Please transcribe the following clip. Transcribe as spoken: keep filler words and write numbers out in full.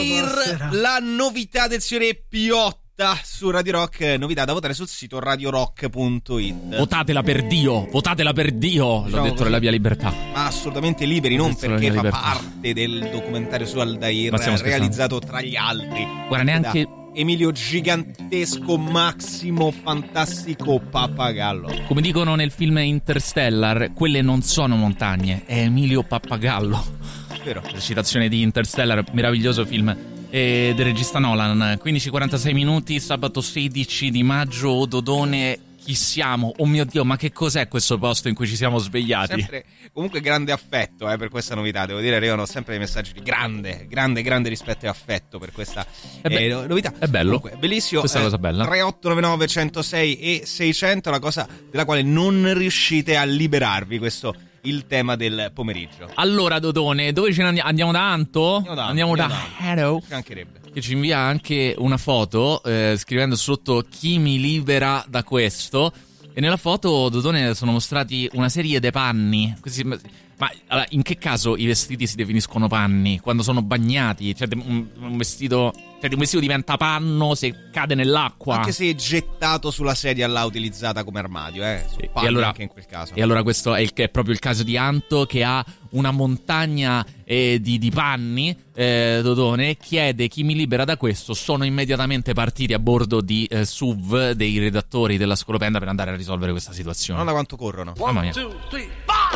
per la novità del signore Piotta su Radio Rock, novità da votare sul sito radio rock punto it. Votatela per Dio, votatela per Dio, Diciamo l'ho detto così. nella mia libertà. Ma assolutamente liberi, non Questo è la perché mia fa libertà. parte del documentario su Aldair Ma stiamo realizzato tra gli altri Guarda, neanche da Emilio Gigantesco Massimo Fantastico Pappagallo. come dicono nel film Interstellar, quelle non sono montagne, è Emilio Pappagallo. Vero. La citazione di Interstellar, meraviglioso film eh, del regista Nolan. quindici e quarantasei minuti, sabato sedici di maggio, Dodone. Chi siamo? Oh mio Dio, ma che cos'è questo posto in cui ci siamo svegliati? Sempre, comunque grande affetto eh, per questa novità, devo dire, arrivano sempre dei messaggi di grande, grande, grande rispetto e affetto per questa È be- eh, novità. è bello. Comunque, bellissimo. Questa è una cosa bella. tre otto nove nove uno zero sei e seicento, la cosa della quale non riuscite a liberarvi, questo il tema del pomeriggio. Allora, Dodone, dove ce ne andiamo? Andiamo da Anto? Andiamo da, Andiamo da andiamo da- Hello. Ci mancherebbe. Che ci invia anche una foto eh, scrivendo sotto chi mi libera da questo. E nella foto, Dodone, sono mostrati una serie di panni. Questi- ma ma, allora, in che caso i vestiti si definiscono panni? Quando sono bagnati? Cioè un, un vestito cioè un vestito diventa panno se cade nell'acqua. Anche se è gettato sulla sedia là utilizzata come armadio, eh. E, Panni e allora, anche in quel caso. e allora questo è, il, è proprio il caso di Anto, che ha una montagna eh, di, di panni, eh, Dodone, chiede chi mi libera da questo. Sono immediatamente partiti a bordo di eh, S U V dei redattori della Scolopenda per andare a risolvere questa situazione. Non da quanto corrono. Mamma mia. Two, three.